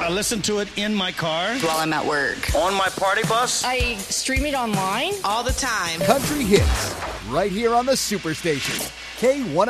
I listen to it in my car. While I'm at work. On my party bus. I stream it online. All the time. Country hits, right here on the Superstation. K1